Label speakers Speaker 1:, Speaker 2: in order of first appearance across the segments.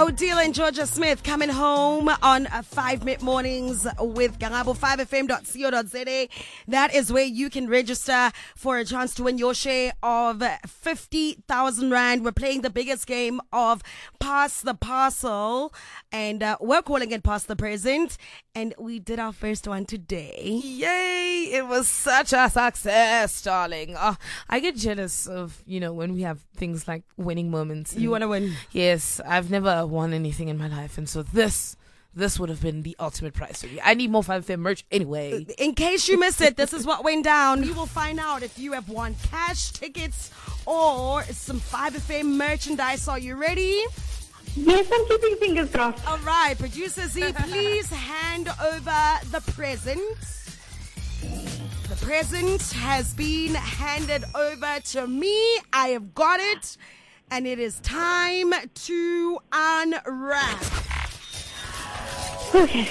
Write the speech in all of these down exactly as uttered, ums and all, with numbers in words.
Speaker 1: Odile and Georgia Smith coming home on uh, five mid mornings with Gangabo, five f m dot co dot z a. That is where you can register for a chance to win your share of fifty thousand rand. We're playing the biggest game of Pass the Parcel, and uh, we're calling it Pass the Present. And we did our first one today.
Speaker 2: Yay! It was such a success, darling. Oh, I get jealous of, you know, when we have things like winning moments.
Speaker 1: You want to win?
Speaker 2: Yes, I've never won anything in my life. And so this, this would have been the ultimate prize for me. I need more five F M merch anyway.
Speaker 1: In case you missed it, this is what went down. You will find out if you have won cash, tickets, or some five F M merchandise. Are you ready?
Speaker 3: Yes, I'm keeping fingers crossed.
Speaker 1: All right, producer Z, please hand over the present. The present has been handed over to me. I have got it, and it is time to unwrap.
Speaker 3: Okay.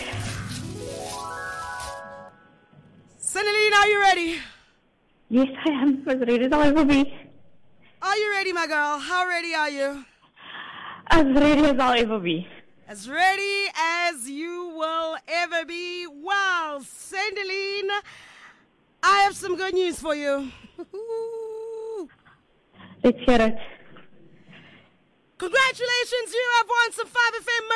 Speaker 1: Cinderine, are you ready?
Speaker 3: Yes, I am as ready as I'll ever be.
Speaker 1: Are you ready, my girl? How ready are you?
Speaker 3: As ready as I'll ever be.
Speaker 1: As ready as you will ever be. Well, Cinderine, I have some good news for you.
Speaker 3: Let's hear it.
Speaker 1: Congratulations, you have won some five F M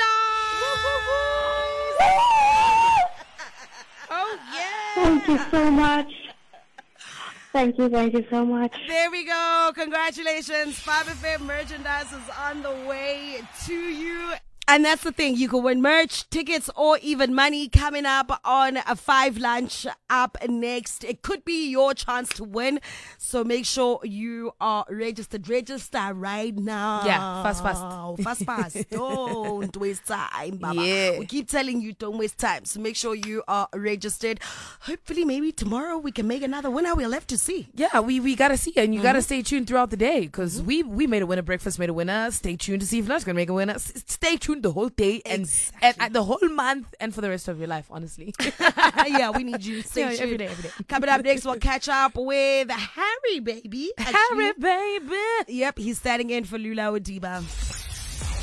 Speaker 1: merchandise. Oh, yeah.
Speaker 3: Thank you so much. Thank you, thank you so much.
Speaker 1: There we go. Congratulations. five F M merchandise is on the way to you. And that's the thing. You can win merch, tickets, or even money coming up on a five lunch up next. It could be your chance to win. So make sure you are registered. Register right now.
Speaker 2: Yeah, fast, fast.
Speaker 1: Fast, fast. Don't waste time, Baba.
Speaker 2: Yeah.
Speaker 1: We keep telling you don't waste time. So make sure you are registered. Hopefully, maybe tomorrow we can make another winner. We'll have to see.
Speaker 2: Yeah, we, we got to see. And you
Speaker 1: Mm-hmm.
Speaker 2: got to stay tuned throughout the day because mm-hmm. we, we made a winner. Breakfast made a winner. Stay tuned to see if lunch going to make a winner. S- stay tuned the whole day and,
Speaker 1: exactly.
Speaker 2: and, and the whole month and for the rest of your life, honestly.
Speaker 1: Yeah, we need you. Stay
Speaker 2: Yeah,
Speaker 1: tuned.
Speaker 2: every day, every day.
Speaker 1: Coming up next, we'll catch up with Harry, baby. Actually,
Speaker 2: Harry, baby.
Speaker 1: Yep, he's standing in for Lula Odiba.